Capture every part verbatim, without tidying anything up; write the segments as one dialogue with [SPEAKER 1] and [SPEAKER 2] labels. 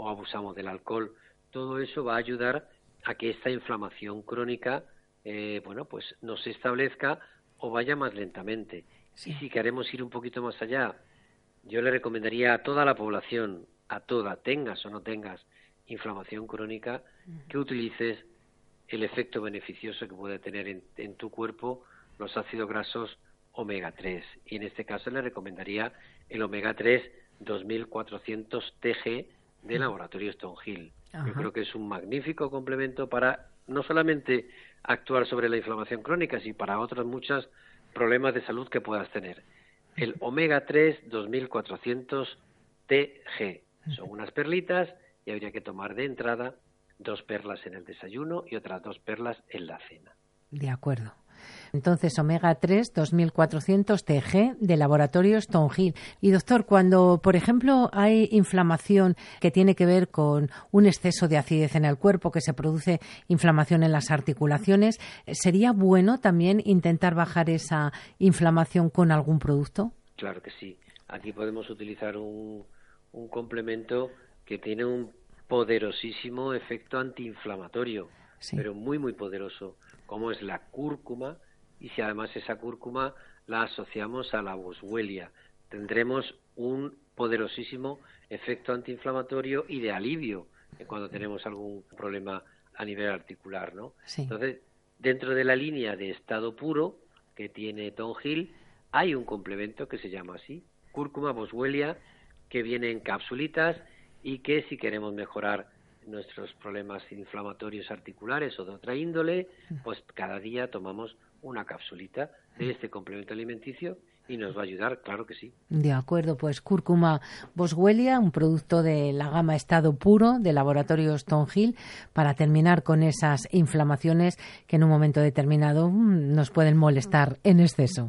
[SPEAKER 1] o abusamos del alcohol. Todo eso va a ayudar a que esta inflamación crónica, eh, bueno, pues no se establezca o vaya más lentamente. Sí. Y si queremos ir un poquito más allá, yo le recomendaría a toda la población, a toda, tengas o no tengas inflamación crónica, que utilices el efecto beneficioso que puede tener en, en tu cuerpo los ácidos grasos omega tres. Y en este caso le recomendaría el omega tres dos mil cuatrocientos T G de Laboratorio Stonehill. Yo creo que es un magnífico complemento para no solamente actuar sobre la inflamación crónica, sino para otros muchos problemas de salud que puedas tener. El omega tres dos mil cuatrocientos T G son unas perlitas y habría que tomar de entrada dos perlas en el desayuno y otras dos perlas en la cena.
[SPEAKER 2] De acuerdo. Entonces, omega tres dos mil cuatrocientos T G de Laboratorio Stonehill. Y doctor, cuando, por ejemplo, hay inflamación que tiene que ver con un exceso de acidez en el cuerpo, que se produce inflamación en las articulaciones, ¿sería bueno también intentar bajar esa inflamación con algún producto?
[SPEAKER 1] Claro que sí. Aquí podemos utilizar un, un complemento que tiene un poderosísimo efecto antiinflamatorio, sí. pero muy, muy poderoso, como es la cúrcuma, y si además esa cúrcuma la asociamos a la boswellia, tendremos un poderosísimo efecto antiinflamatorio y de alivio cuando tenemos algún problema a nivel articular, ¿no? Sí. Entonces, dentro de la línea de estado puro que tiene Stonehill, hay un complemento que se llama así, cúrcuma boswellia, que viene en capsulitas y que si queremos mejorar nuestros problemas inflamatorios articulares o de otra índole, pues cada día tomamos una capsulita de este complemento alimenticio y nos va a ayudar, claro que sí.
[SPEAKER 2] De acuerdo, pues cúrcuma boswellia, un producto de la gama estado puro de Laboratorio Stonehill, para terminar con esas inflamaciones que en un momento determinado nos pueden molestar en exceso.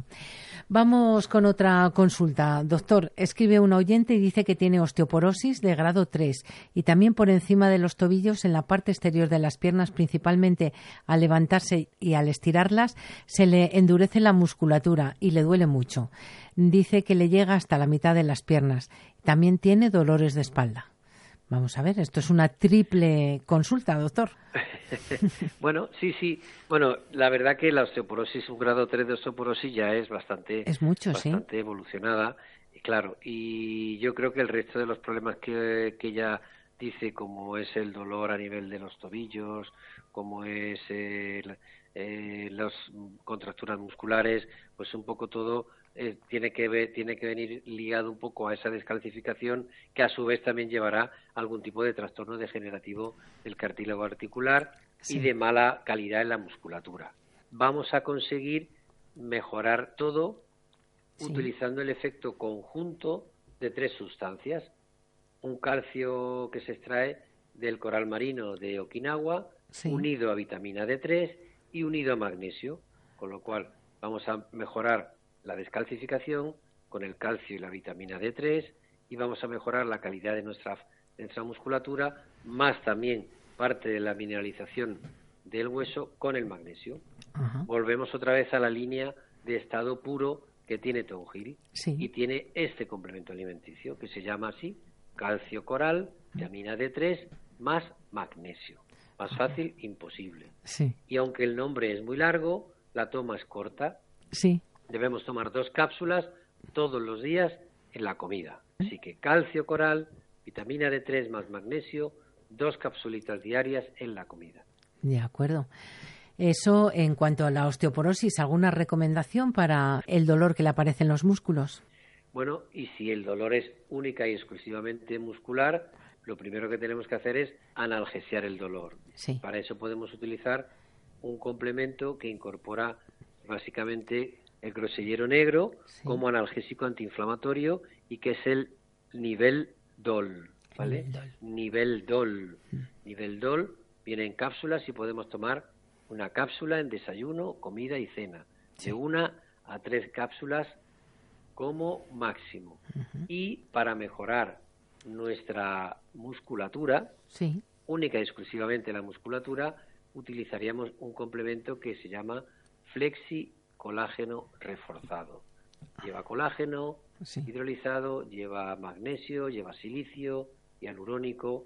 [SPEAKER 2] Vamos con otra consulta. Doctor, escribe un oyente y dice que tiene osteoporosis de grado tres y también por encima de los tobillos en la parte exterior de las piernas, principalmente al levantarse y al estirarlas, se le endurece la musculatura y le duele mucho. Dice que le llega hasta la mitad de las piernas. También tiene dolores de espalda. Vamos a ver, esto es una triple consulta, doctor.
[SPEAKER 1] Bueno, sí, sí. Bueno, la verdad que la osteoporosis, un grado tres de osteoporosis ya es bastante,
[SPEAKER 2] es mucho,
[SPEAKER 1] bastante
[SPEAKER 2] ¿sí?
[SPEAKER 1] evolucionada, y claro, y yo creo que el resto de los problemas que, que ella dice, como es el dolor a nivel de los tobillos, como es el, eh, las contracturas musculares, pues un poco todo eh, tiene que ver, tiene que venir ligado un poco a esa descalcificación, que a su vez también llevará algún tipo de trastorno degenerativo del cartílago articular, sí. y de mala calidad en la musculatura. Vamos a conseguir mejorar todo, sí. utilizando el efecto conjunto de tres sustancias: un calcio que se extrae del coral marino de Okinawa, sí. unido a vitamina D tres y unido a magnesio, con lo cual vamos a mejorar la descalcificación con el calcio y la vitamina D tres, y vamos a mejorar la calidad de nuestra, de nuestra musculatura, más también parte de la mineralización del hueso con el magnesio. Uh-huh. Volvemos otra vez a la línea de estado puro que tiene Stonehill, sí. y tiene este complemento alimenticio que se llama así: calcio coral, vitamina D tres más magnesio. Más fácil, imposible.
[SPEAKER 2] Sí.
[SPEAKER 1] Y aunque el nombre es muy largo, la toma es corta.
[SPEAKER 2] Sí.
[SPEAKER 1] Debemos tomar dos cápsulas todos los días en la comida. Así que calcio coral, vitamina D tres más magnesio, dos capsulitas diarias en la comida.
[SPEAKER 2] De acuerdo. Eso en cuanto a la osteoporosis, ¿alguna recomendación para el dolor que le aparece en los músculos?
[SPEAKER 1] Bueno, y si el dolor es única y exclusivamente muscular, lo primero que tenemos que hacer es analgesiar el dolor.
[SPEAKER 2] Sí.
[SPEAKER 1] Para eso podemos utilizar un complemento que incorpora básicamente el grosellero negro, sí. como analgésico antiinflamatorio, y que es el nivel Dol, ¿vale?
[SPEAKER 2] Nivel Dol.
[SPEAKER 1] Nivel Dol. Mm. Nivel Dol viene en cápsulas y podemos tomar una cápsula en desayuno, comida y cena, sí. de una a tres cápsulas como máximo. Uh-huh. Y para mejorar nuestra musculatura,
[SPEAKER 2] sí.
[SPEAKER 1] única y exclusivamente la musculatura, utilizaríamos un complemento que se llama Flexi Colágeno reforzado. Lleva colágeno, sí. hidrolizado, lleva magnesio, lleva silicio, hialurónico,